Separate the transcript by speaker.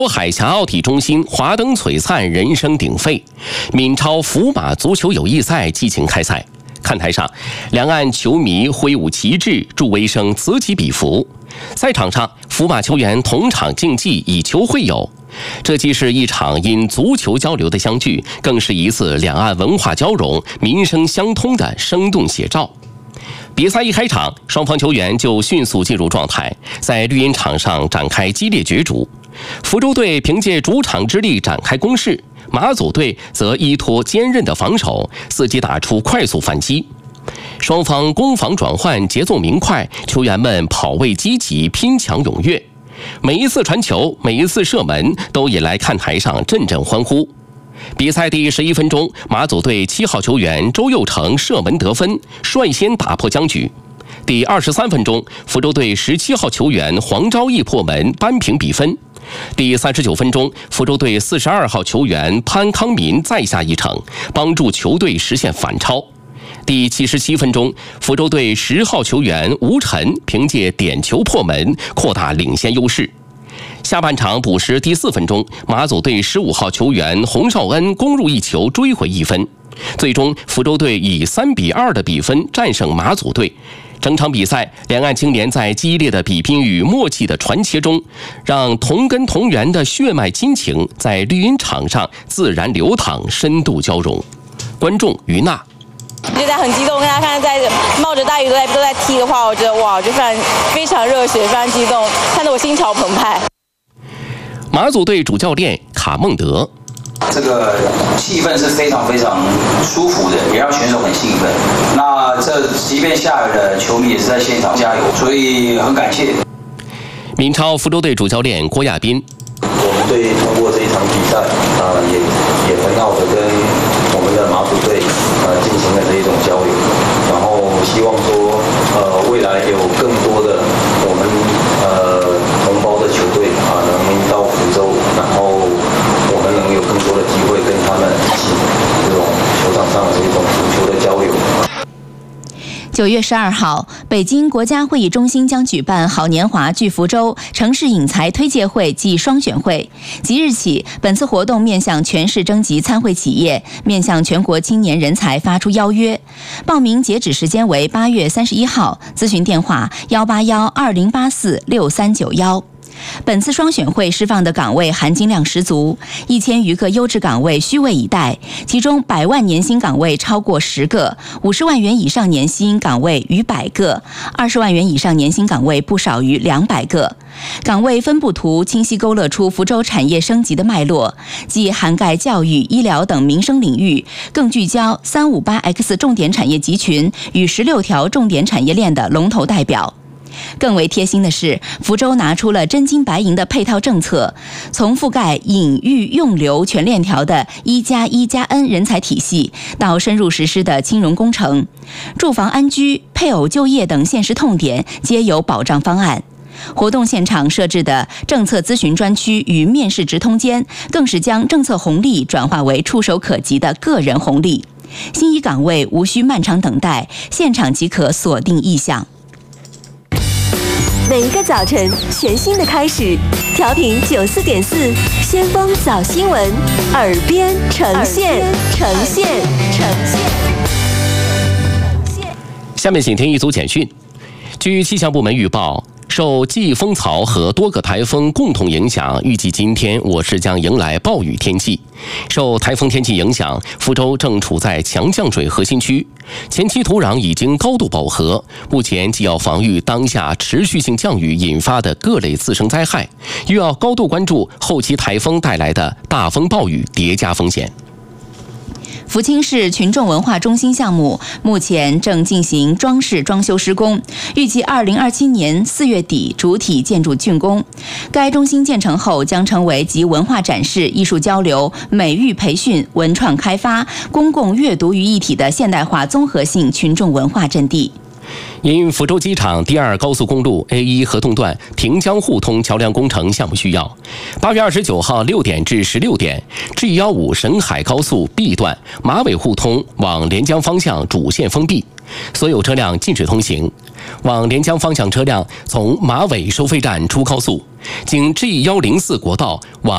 Speaker 1: 海峡奥体中心华灯璀璨，人声鼎沸。闽超福马足球友谊赛激情开赛，看台上，两岸球迷挥舞旗帜，助威声此起彼伏。赛场上，福马球员同场竞技，以球会友。这既是一场因足球交流的相聚，更是一次两岸文化交融、民生相通的生动写照。比赛一开场，双方球员就迅速进入状态，在绿茵场上展开激烈角逐。福州队凭借主场之力展开攻势，马祖队则依托坚韧的防守，伺机打出快速反击。双方攻防转换节奏明快，球员们跑位积极，拼抢踊跃。每一次传球，每一次射门，都引来看台上阵阵欢呼。比赛第11分钟，马祖队7号球员周佑成射门得分，率先打破僵局。第23分钟，福州队17号球员黄昭义破门扳平比分。第39分钟，福州队42号球员潘康民再下一城，帮助球队实现反超。第77分钟，福州队10号球员吴晨凭借点球破门，扩大领先优势。下半场补时第4分钟，马祖队15号球员洪绍恩攻入一球，追回1分。最终，福州队以3-2的比分战胜马祖队。整场比赛，两岸青年在激烈的比拼与默契的传切中，让同根同源的血脉亲情在绿茵场上自然流淌，深度交融。观众于娜。
Speaker 2: 现在很激动，大家看在冒着大雨都在踢的话，我觉得哇，就非常热血，非常激动，看得我心潮澎湃。
Speaker 1: 马祖队主教练卡孟德，
Speaker 3: 这个气氛是非常非常舒服的，也让选手很兴奋。那这即便下雨了，球迷也是在现场加油，所以很感谢。
Speaker 1: 闽超福州队主教练郭亚斌，
Speaker 4: 我们队通过这一场比赛，也很好的跟我们的马祖队进行了这一种交流，然后希望说未来有更多的我们同胞的球队能到福州，然后我们能有更多的机会跟他们一起这种球场上的这种足球的交流。
Speaker 5: 9月12号，北京国家会议中心将举办好年华聚福州城市引才推介会暨双选会。即日起，本次活动面向全市征集参会企业，面向全国青年人才发出邀约。报名截止时间为8月31号，咨询电话181-2084-6391。本次双选会释放的岗位含金量十足，1000余个优质岗位虚位以待，其中100万年薪岗位超过10个，50万元以上年薪岗位逾100个，20万元以上年薪岗位不少于200个。岗位分布图清晰勾勒出福州产业升级的脉络，既涵盖教育、医疗等民生领域，更聚焦 358X 重点产业集群与16条重点产业链的龙头代表。更为贴心的是，福州拿出了真金白银的配套政策，从覆盖引育用留全链条的1+1+N 人才体系，到深入实施的金融工程、住房安居、配偶就业等现实痛点皆有保障方案。活动现场设置的政策咨询专区与面试直通间，更是将政策红利转化为触手可及的个人红利。心仪岗位无需漫长等待，现场即可锁定意向。
Speaker 6: 每一个早晨，全新的开始。调频94.4，先锋早新闻，耳边呈现。
Speaker 1: 下面请听一组简讯。据气象部门预报，受季风槽和多个台风共同影响，预计今天我市将迎来暴雨天气。受台风天气影响，福州正处在强降水核心区，前期土壤已经高度饱和，目前既要防御当下持续性降雨引发的各类次生灾害，又要高度关注后期台风带来的大风暴雨叠加风险。
Speaker 5: 福清市群众文化中心项目目前正进行装饰装修施工，预计2027年4月底主体建筑竣工。该中心建成后将成为集文化展示、艺术交流、美育培训、文创开发、公共阅读于一体的现代化综合性群众文化阵地。
Speaker 1: 因福州机场第2高速公路 A1 合同段亭江互通桥梁工程项目需要，8月29号6点至16点 ，G15 沈海高速 B 段马尾互通往连江方向主线封闭，所有车辆禁止通行。往连江方向车辆从马尾收费站出高速，经 G104 国道往